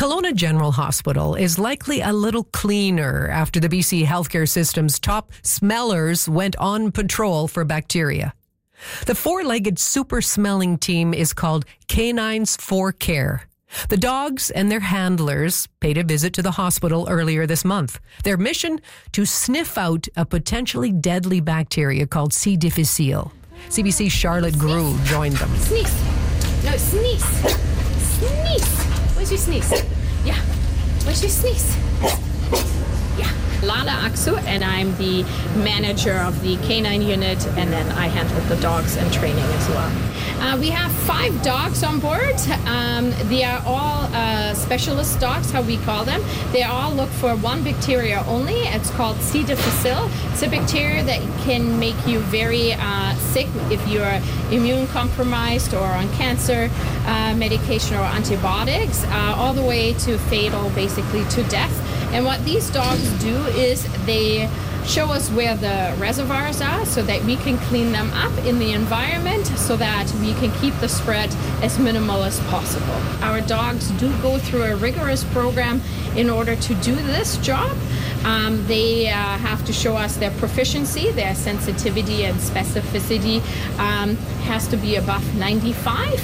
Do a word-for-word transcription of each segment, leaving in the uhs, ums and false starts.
Kelowna General Hospital is likely a little cleaner after the B C healthcare system's top smellers went on patrol for bacteria. The four-legged super-smelling team is called Canines for Care. The dogs and their handlers paid a visit to the hospital earlier this month. Their mission? To sniff out a potentially deadly bacteria called C. difficile. C B C's Charlotte Grew joined them. Sneeze. No, sneeze. Sneeze. Where's your sneeze? Yeah. Where's your sneeze? Yeah. Lala Aksu, and I'm the manager of the canine unit, and then I handle the dogs and training as well. Uh, we have five dogs on board. Um, they are all uh, specialist dogs, how we call them. They all look for one bacteria only. It's called C. difficile. It's a bacteria that can make you very uh, sick if you're immune compromised or on cancer uh, medication or antibiotics, uh, all the way to fatal, basically to death. And what these dogs do is they show us where the reservoirs are so that we can clean them up in the environment so that we can keep the spread as minimal as possible. Our dogs do go through a rigorous program in order to do this job. Um, they uh, have to show us their proficiency, their sensitivity and specificity um, has to be above ninety-five.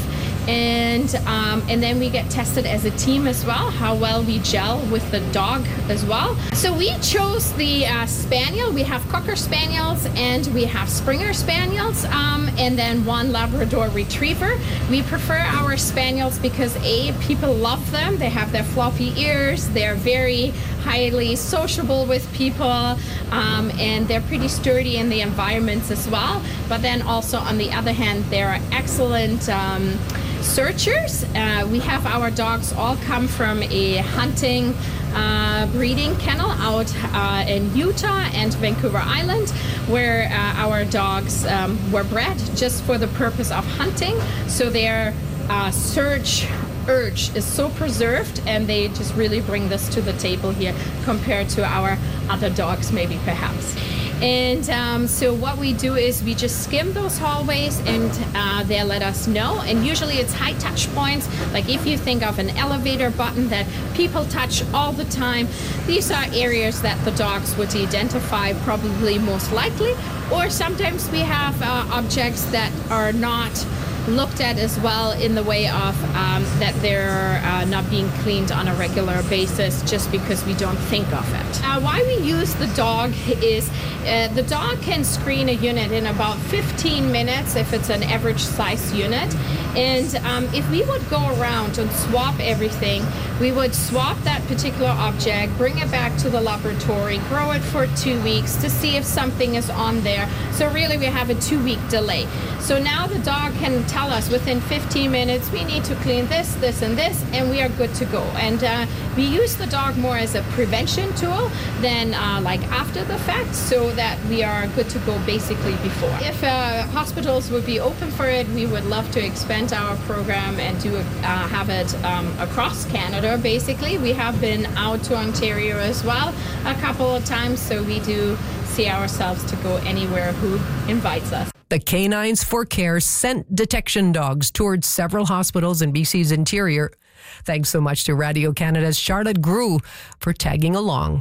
And um, and then we get tested as a team as well, how well we gel with the dog as well. So we chose the uh, Spaniel. We have Cocker Spaniels and we have Springer Spaniels, um, and then one Labrador Retriever. We prefer our Spaniels because A, people love them. They have their floppy ears. They're very highly sociable with people, um, and they're pretty sturdy in the environments as well. But then also on the other hand, they're excellent um, searchers. Uh, we have our dogs all come from a hunting uh, breeding kennel out uh, in Utah and Vancouver Island, where uh, our dogs um, were bred just for the purpose of hunting. So their uh, search urge is so preserved, and they just really bring this to the table here compared to our other dogs maybe perhaps. And um, so what we do is we just skim those hallways, and uh, they let us know. And usually it's high touch points. Like if you think of an elevator button that people touch all the time, these are areas that the dogs would identify probably most likely. Or sometimes we have uh, objects that are not looked at as well in the way of um, that they're uh, not being cleaned on a regular basis just because we don't think of it. Uh, why we use the dog is uh, the dog can screen a unit in about fifteen minutes if it's an average size unit. And um, if we would go around and swap everything, we would swap that particular object, bring it back to the laboratory, grow it for two weeks to see if something is on there. So really we have a two-week delay. So now the dog can tell us within fifteen minutes, we need to clean this, this, and this, and we are good to go. And uh, we use the dog more as a prevention tool than uh, like after the fact, so that we are good to go basically before. If uh, hospitals would be open for it, we would love to expand our program and do uh, have it um, across Canada, basically. We have been out to Ontario as well a couple of times, so we do see ourselves to go anywhere who invites us. The Canines for Care scent detection dogs toured several hospitals in B C's interior. Thanks so much to Radio Canada's Charlotte Grew for tagging along.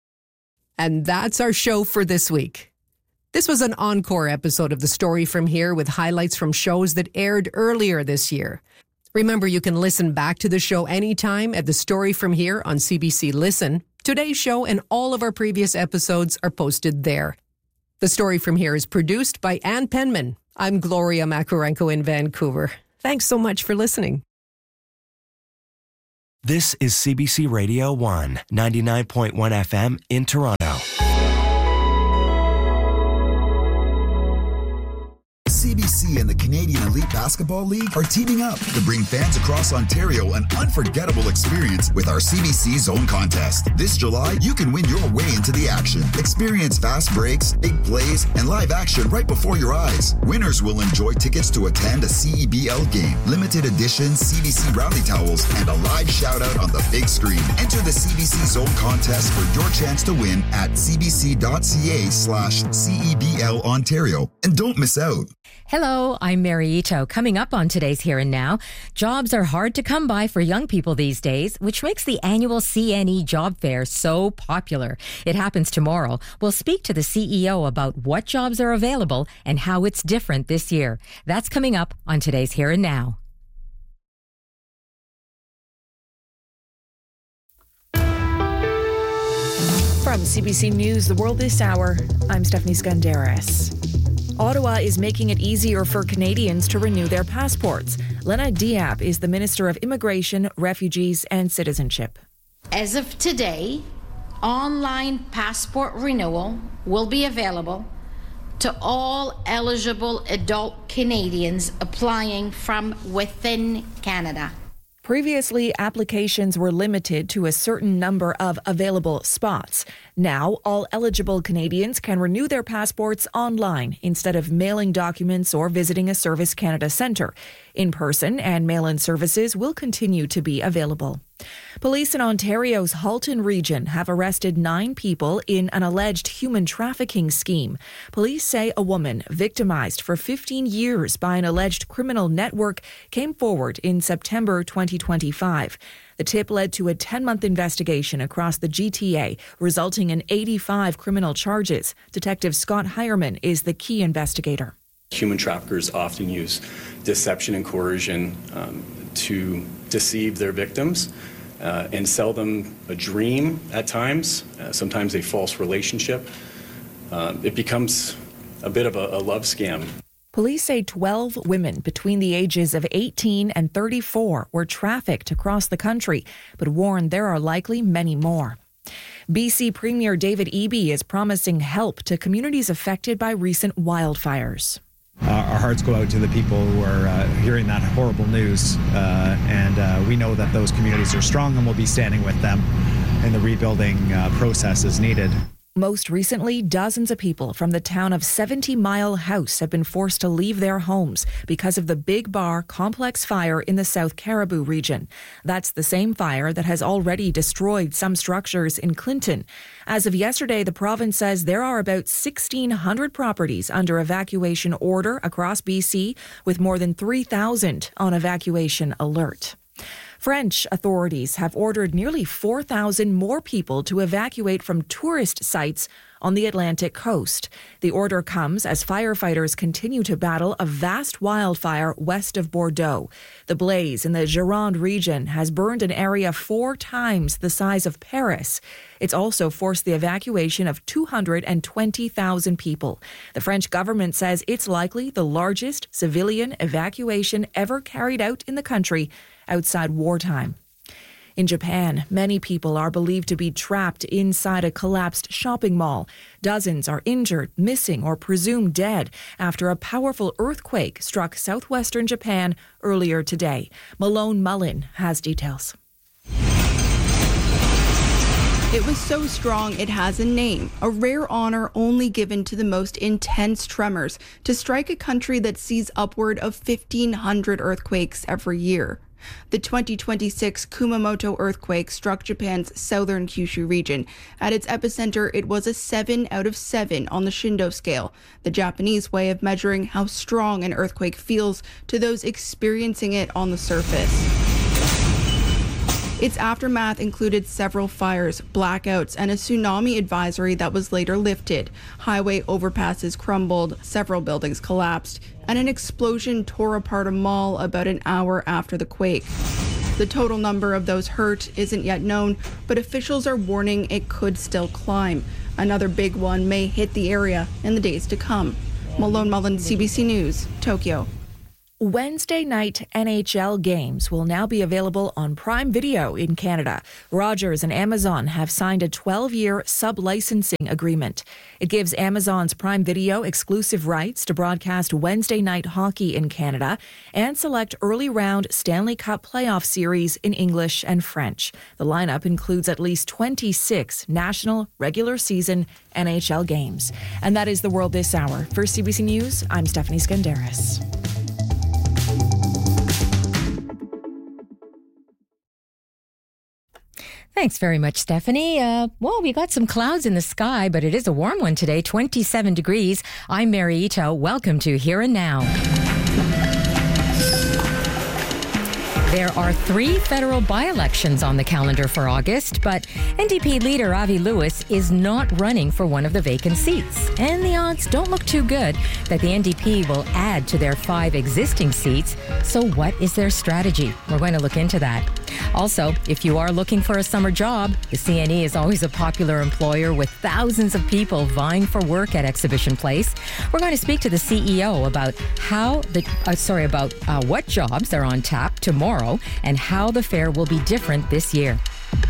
And that's our show for this week. This was an encore episode of The Story From Here with highlights from shows that aired earlier this year. Remember, you can listen back to the show anytime at The Story From Here on C B C Listen. Today's show and all of our previous episodes are posted there. The Story From Here is produced by Ann Penman. I'm Gloria Makarenko in Vancouver. Thanks so much for listening. This is C B C Radio one, ninety-nine point one F M in Toronto. C B C and the Canadian Elite Basketball League are teaming up to bring fans across Ontario an unforgettable experience with our C B C Zone Contest. This July, you can win your way into the action. Experience fast breaks, big plays, and live action right before your eyes. Winners will enjoy tickets to attend a C E B L game, limited edition C B C rally towels, and a live shout-out on the big screen. Enter the C B C Zone Contest for your chance to win at cbc.ca slash CEBL Ontario. And don't miss out. Hello, I'm Mary Ito. Coming up on today's Here and Now, jobs are hard to come by for young people these days, which makes the annual C N E Job Fair so popular. It happens tomorrow. We'll speak to the C E O about what jobs are available and how it's different this year. That's coming up on today's Here and Now. From C B C News, The World This Hour, I'm Stephanie Skandaris. Ottawa is making it easier for Canadians to renew their passports. Lena Diab is the Minister of Immigration, Refugees and Citizenship. As of today, online passport renewal will be available to all eligible adult Canadians applying from within Canada. Previously, applications were limited to a certain number of available spots. Now, all eligible Canadians can renew their passports online instead of mailing documents or visiting a Service Canada centre. In-person and mail-in services will continue to be available. Police in Ontario's Halton region have arrested nine people in an alleged human trafficking scheme. Police say a woman victimized for fifteen years by an alleged criminal network came forward in September twenty twenty-five. The tip led to a ten-month investigation across the G T A, resulting in eighty-five criminal charges. Detective Scott Hireman is the key investigator. Human traffickers often use deception and coercion um, to deceive their victims uh, and sell them a dream at times, uh, sometimes a false relationship. Um, it becomes a bit of a, a love scam. Police say twelve women between the ages of eighteen and thirty-four were trafficked across the country, but warn there are likely many more. B C Premier David Eby is promising help to communities affected by recent wildfires. Uh, our hearts go out to the people who are uh, hearing that horrible news, uh, and uh, we know that those communities are strong and we'll be standing with them in the rebuilding uh, process as needed. Most recently, dozens of people from the town of seventy Mile House have been forced to leave their homes because of the Big Bar complex fire in the South Caribou region. That's the same fire that has already destroyed some structures in Clinton. As of yesterday, the province says there are about sixteen hundred properties under evacuation order across B C, with more than three thousand on evacuation alert. French authorities have ordered nearly four thousand more people to evacuate from tourist sites on the Atlantic coast. The order comes as firefighters continue to battle a vast wildfire west of Bordeaux. The blaze in the Gironde region has burned an area four times the size of Paris. It's also forced the evacuation of two hundred twenty thousand people. The French government says it's likely the largest civilian evacuation ever carried out in the country outside wartime. In Japan, many people are believed to be trapped inside a collapsed shopping mall. Dozens are injured, missing, or presumed dead after a powerful earthquake struck southwestern Japan earlier today. Malone Mullen has details. It was so strong it has a name, a rare honor only given to the most intense tremors to strike a country that sees upward of fifteen hundred earthquakes every year. The twenty twenty-six Kumamoto earthquake struck Japan's southern Kyushu region. At its epicenter, it was a seven out of seven on the Shindo scale, the Japanese way of measuring how strong an earthquake feels to those experiencing it on the surface. Its aftermath included several fires, blackouts, and a tsunami advisory that was later lifted. Highway overpasses crumbled, several buildings collapsed, and an explosion tore apart a mall about an hour after the quake. The total number of those hurt isn't yet known, but officials are warning it could still climb. Another big one may hit the area in the days to come. Malone Mullen, C B C News, Tokyo. Wednesday night N H L games will now be available on Prime Video in Canada. Rogers and Amazon have signed a twelve-year sub-licensing agreement. It gives Amazon's Prime Video exclusive rights to broadcast Wednesday night hockey in Canada and select early round Stanley Cup playoff series in English and French. The lineup includes at least twenty-six national regular season N H L games. And that is The World This Hour. For C B C News, I'm Stephanie Skandaris. Thanks very much, Stephanie. Uh, well, we got some clouds in the sky, but it is a warm one today, twenty-seven degrees. I'm Mary Ito. Welcome to Here and Now. There are three federal by-elections on the calendar for August, but N D P leader Avi Lewis is not running for one of the vacant seats. And the odds don't look too good that the N D P will add to their five existing seats. So what is their strategy? We're going to look into that. Also, if you are looking for a summer job, the C N E is always a popular employer with thousands of people vying for work at Exhibition Place. We're going to speak to the C E O about how the uh, sorry about uh, what jobs are on tap tomorrow and how the fair will be different this year.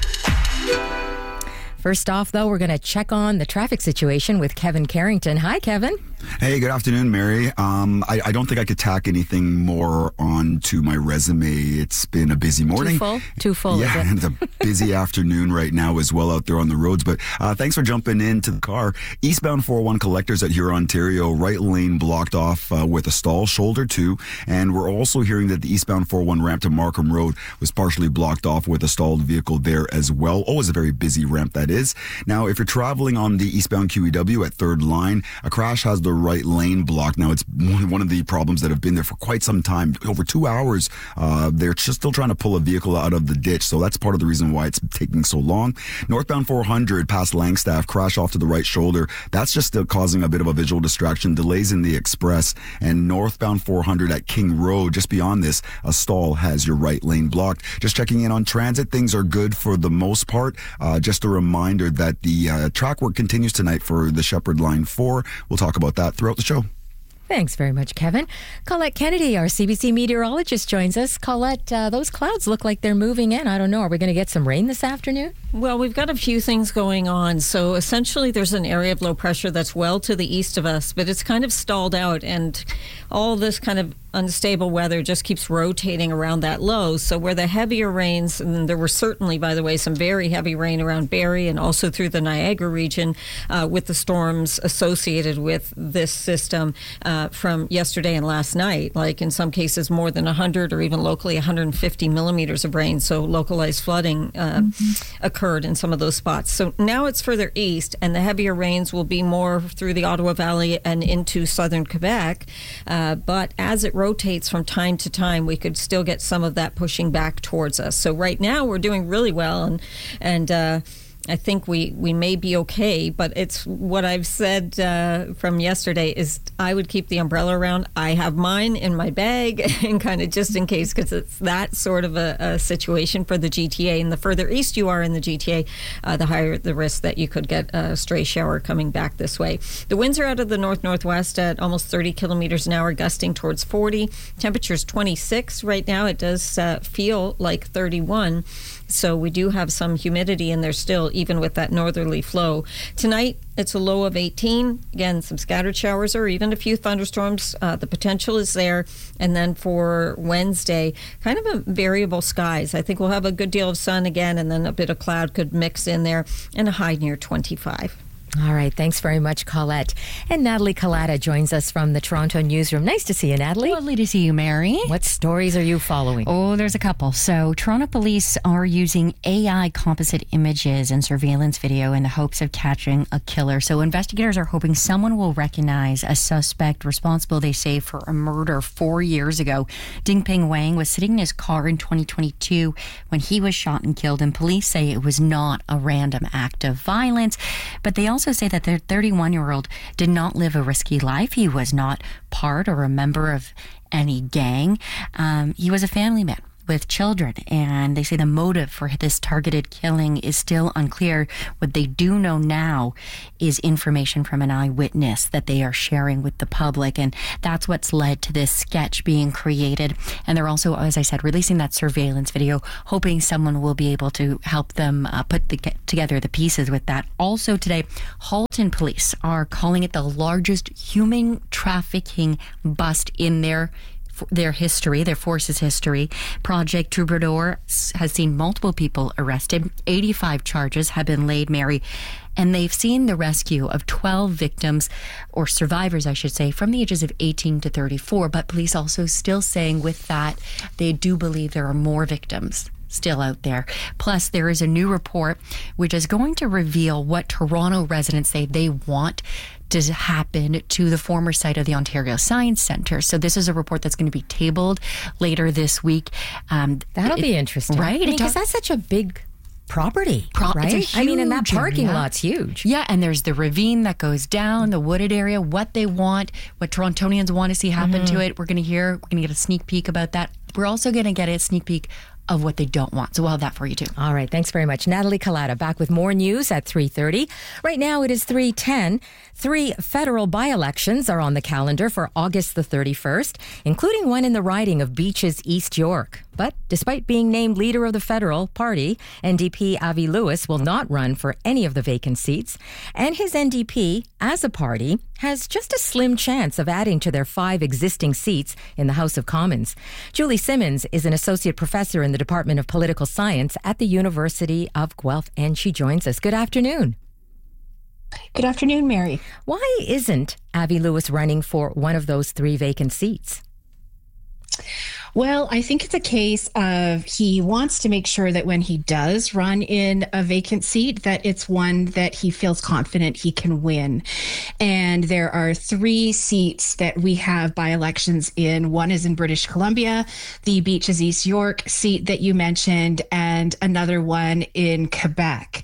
First off, though, we're going to check on the traffic situation with Kevin Carrington. Hi, Kevin. Hey, good afternoon, Mary. Um, I, I don't think I could tack anything more on to my resume. It's been a busy morning. Too full? Too full, Yeah, is it? and it's a busy afternoon right now as well out there on the roads. But uh, thanks for jumping into the car. Eastbound four oh one collectors at Huron, Ontario, right lane blocked off uh, with a stall, shoulder two. And we're also hearing that the eastbound four oh one ramp to Markham Road was partially blocked off with a stalled vehicle there as well. Always a very busy ramp, that is. Now, if you're traveling on the eastbound Q E W at third line, a crash has the right lane blocked. Now, it's one of the problems that have been there for quite some time, over two hours. Uh, they're just still trying to pull a vehicle out of the ditch, so that's part of the reason why it's taking so long. Northbound four hundred past Langstaff, crash off to the right shoulder. That's just still causing a bit of a visual distraction. Delays in the express. And northbound four hundred at King Road, just beyond this, a stall has your right lane blocked. Just checking in on transit. Things are good for the most part. Uh, just a reminder that the uh, track work continues tonight for the Shepherd Line four. We'll talk about that throughout the show. Thanks very much, Kevin. Colette Kennedy, our C B C meteorologist, joins us. Colette, uh, those clouds look like they're moving in. I don't know. Are we going to get some rain this afternoon? Well, we've got a few things going on. So essentially, there's an area of low pressure that's well to the east of us, but it's kind of stalled out, and all this kind of unstable weather just keeps rotating around that low. So where the heavier rains, and there were certainly, by the way, some very heavy rain around Barrie and also through the Niagara region uh, with the storms associated with this system uh, from yesterday and last night, like in some cases more than one hundred or even locally one hundred fifty millimeters of rain. So localized flooding uh, mm-hmm. occurred in some of those spots. So now it's further east, and the heavier rains will be more through the Ottawa Valley and into southern Quebec. Uh, but as it rotates from time to time, we could still get some of that pushing back towards us. So right now we're doing really well, and and uh, I think we, we may be okay, but it's what I've said uh, from yesterday is I would keep the umbrella around. I have mine in my bag and kind of just in case, because it's that sort of a, a situation for the G T A. And the further east you are in the G T A, uh, the higher the risk that you could get a stray shower coming back this way. The winds are out of the north-northwest at almost thirty kilometers an hour, gusting towards forty. Temperature's twenty-six right now. It does uh, feel like thirty-one. So we do have some humidity in there still, even with that northerly flow. Tonight, it's a low of eighteen. Again, some scattered showers or even a few thunderstorms. Uh, the potential is there. And then for Wednesday, kind of a variable skies. I think we'll have a good deal of sun again, and then a bit of cloud could mix in there, and a high near twenty-five. All right. Thanks very much, Colette. And Natalie Collada joins us from the Toronto newsroom. Nice to see you, Natalie. Lovely to see you, Mary. What stories are you following? Oh, there's a couple. So Toronto police are using A I composite images and surveillance video in the hopes of catching a killer. So investigators are hoping someone will recognize a suspect responsible, they say, for a murder four years ago. Dingping Wang was sitting in his car in twenty twenty-two when he was shot and killed, and police say it was not a random act of violence. But they also say that their thirty-one-year-old did not live a risky life. He was not part or a member of any gang. Um, he was a family man with children, and they say the motive for this targeted killing is still unclear. What they do know now is information from an eyewitness that they are sharing with the public, and that's what's led to this sketch being created. And they're also, as I said, releasing that surveillance video, hoping someone will be able to help them uh, put the, together the pieces with that. Also today, Halton police are calling it the largest human trafficking bust in their their history, their force's history. Project Troubadour has seen multiple people arrested. eighty-five charges have been laid, Mary, and they've seen the rescue of twelve victims, or survivors, I should say, from the ages of eighteen to thirty-four. But police also still saying with that, they do believe there are more victims still out there. Plus, there is a new report which is going to reveal what Toronto residents say they want to happen to the former site of the Ontario Science Centre. So this is a report that's going to be tabled later this week. Um, That'll it, be interesting. Right? Because that's such a big property, Pro- right? It's a I mean, and that huge parking area. lot's huge. Yeah, and there's the ravine that goes down, the wooded area, what they want, what Torontonians want to see happen Mm-hmm. to it. We're going to hear, we're going to get a sneak peek about that. We're also going to get a sneak peek of what they don't want. So we'll have that for you too. All right. Thanks very much. Natalie Collada back with more news at three thirty. Right now it is three ten. Three federal by-elections are on the calendar for August the thirty-first, including one in the riding of Beaches East York. But despite being named leader of the federal party, N D P Avi Lewis will not run for any of the vacant seats. And his N D P, as a party, has just a slim chance of adding to their five existing seats in the House of Commons. Julie Simmons is an associate professor in the Department of Political Science at the University of Guelph, and she joins us. Good afternoon. Good afternoon, Mary. Why isn't Avi Lewis running for one of those three vacant seats? Well, I think it's a case of he wants to make sure that when he does run in a vacant seat, that it's one that he feels confident he can win. And there are three seats that we have by-elections in. One is in British Columbia, the Beaches East York seat that you mentioned, and another one in Quebec.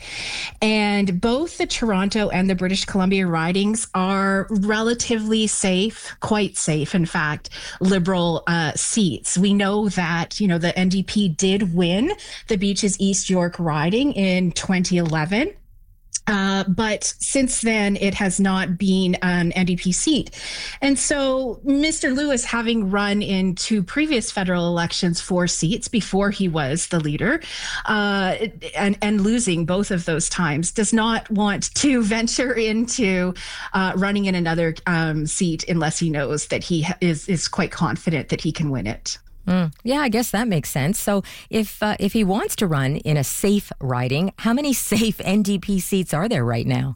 And both the Toronto and the British Columbia ridings are relatively safe, quite safe, in fact, Liberal uh, seats. We know that, you know, the N D P did win the Beaches East York riding in twenty eleven. Uh, but since then, it has not been an N D P seat. And so Mister Lewis, having run in two previous federal elections for seats before he was the leader, uh, and, and losing both of those times, does not want to venture into uh, running in another um, seat unless he knows that he is, is quite confident that he can win it. Mm. Yeah, I guess that makes sense. So if uh, if he wants to run in a safe riding, how many safe N D P seats are there right now?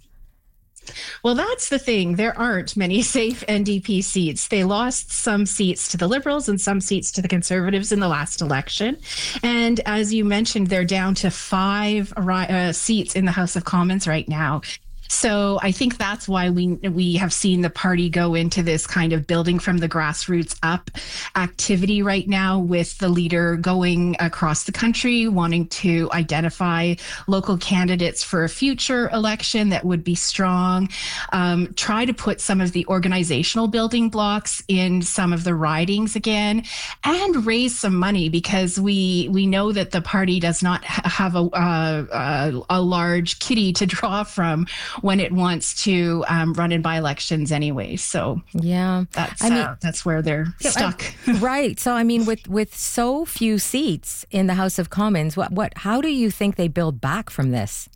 Well, that's the thing. There aren't many safe N D P seats. They lost some seats to the Liberals and some seats to the Conservatives in the last election. And as you mentioned, they're down to five uh, seats in the House of Commons right now. So I think that's why we we have seen the party go into this kind of building from the grassroots up activity right now, with the leader going across the country, wanting to identify local candidates for a future election that would be strong, um, try to put some of the organizational building blocks in some of the ridings again, and raise some money, because we we know that the party does not have a, a, a large kitty to draw from when it wants to um, run in by-elections anyway. So yeah, that's I mean, uh, that's where they're yeah, stuck. I, right. So I mean, with with so few seats in the House of Commons, what what how do you think they build back from this?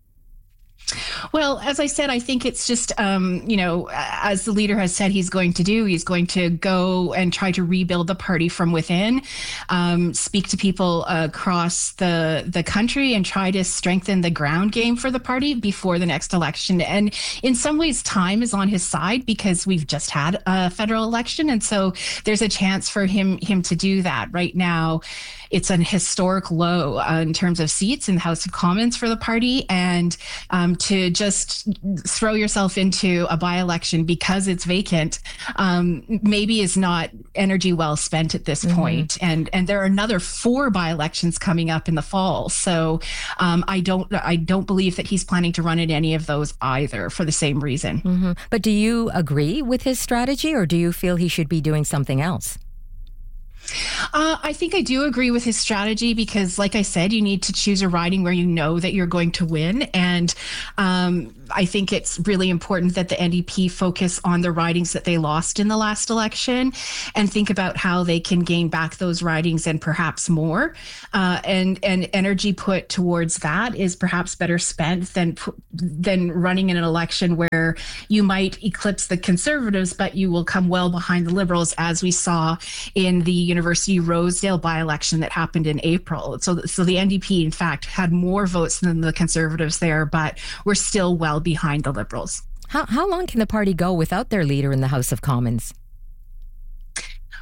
Well, as I said, I think it's just, um, you know, as the leader has said he's going to do, he's going to go and try to rebuild the party from within, um, speak to people across the the country, and try to strengthen the ground game for the party before the next election. And in some ways, time is on his side, because we've just had a federal election. And so there's a chance for him him to do that. Right now, it's an historic low uh, in terms of seats in the House of Commons for the party. And um, to just throw yourself into a by-election because it's vacant um, maybe is not energy well spent at this mm-hmm. point. And and there are another four by-elections coming up in the fall. So um, I don't I don't believe that he's planning to run in any of those either, for the same reason. Mm-hmm. But do you agree with his strategy, or do you feel he should be doing something else? Uh, I think I do agree with his strategy, because, like I said, you need to choose a riding where you know that you're going to win. And um, I think it's really important that the N D P focus on the ridings that they lost in the last election, and think about how they can gain back those ridings and perhaps more. Uh, and and energy put towards that is perhaps better spent than than running in an election where you might eclipse the Conservatives, but you will come well behind the Liberals, as we saw in the University Rosedale by-election that happened in April. So, so the N D P, in fact, had more votes than the Conservatives there, but we're still well behind the Liberals. How how long can the party go without their leader in the House of Commons?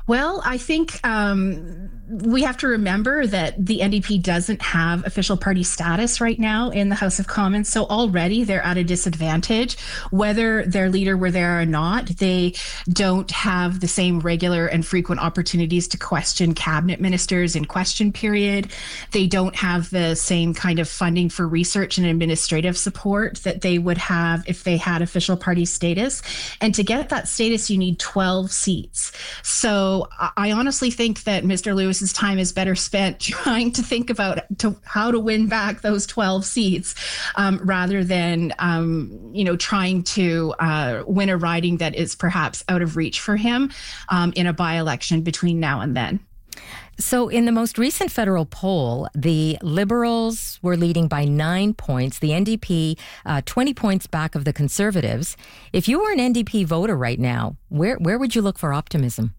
Well, I think um, we have to remember that the N D P doesn't have official party status right now in the House of Commons. So already they're at a disadvantage. Whether their leader were there or not, they don't have the same regular and frequent opportunities to question cabinet ministers in question period. They don't have the same kind of funding for research and administrative support that they would have if they had official party status. And to get that status, you need twelve seats. So I honestly think that Mister Lewis's time is better spent trying to think about to, how to win back those twelve seats um, rather than, um, you know, trying to uh, win a riding that is perhaps out of reach for him um, in a by-election between now and then. So in the most recent federal poll, the Liberals were leading by nine points, the N D P uh, twenty points back of the Conservatives. If you were an N D P voter right now, where where would you look for optimism?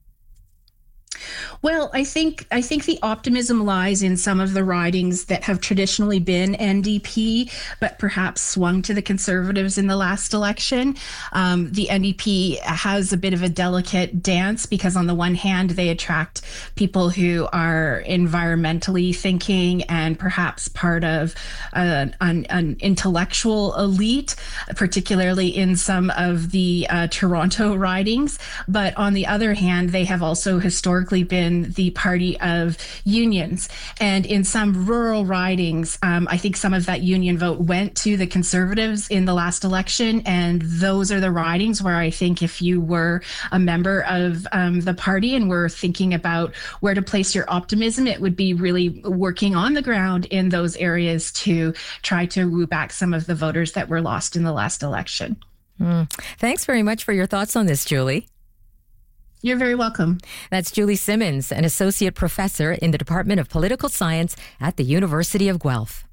Well, I think I think the optimism lies in some of the ridings that have traditionally been N D P, but perhaps swung to the Conservatives in the last election. Um, the N D P has a bit of a delicate dance because on the one hand, they attract people who are environmentally thinking and perhaps part of a, an, an intellectual elite, particularly in some of the uh, Toronto ridings. But on the other hand, they have also historically been the party of unions. And in some rural ridings, um, I think some of that union vote went to the Conservatives in the last election. And those are the ridings where I think if you were a member of um, the party and were thinking about where to place your optimism, it would be really working on the ground in those areas to try to woo back some of the voters that were lost in the last election. Mm. Thanks very much for your thoughts on this, Julie. You're very welcome. That's Julie Simmons, an associate professor in the Department of Political Science at the University of Guelph.